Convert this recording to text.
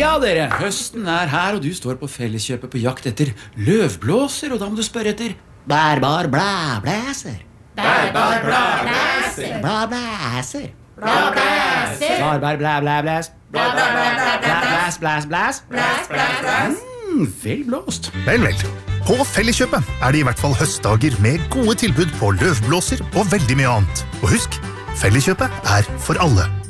Ja, dere, høsten her, og du står på Felleskjøpet på jakt etter løvblåser, og da må du spørre etter bærbar blæblæser. Bærbar blæblæser. Blæblæser. Blæblæser. Bærbar blæblæblæs. Blæblæblæs. Blæs. Blæs. Vel blåst. Vel. På Felleskjøpet det I hvert fall høstdager med gode tilbud på løvblåser og veldig mye annet. Og husk, Felleskjøpet for alle.